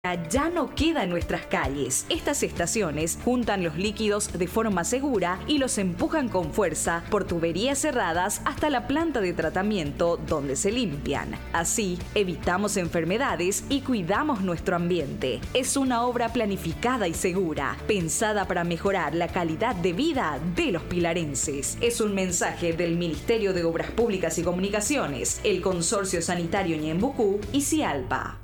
Ya no queda en nuestras calles. Estas estaciones juntan los líquidos de forma segura y los empujan con fuerza por tuberías cerradas hasta la planta de tratamiento donde se limpian. Así, evitamos enfermedades y cuidamos nuestro ambiente. Es una obra planificada y segura, pensada para mejorar la calidad de vida de los pilarenses. Es un mensaje del Ministerio de Obras Públicas y Comunicaciones, el Consorcio Sanitario Ñembucú y Cialpa.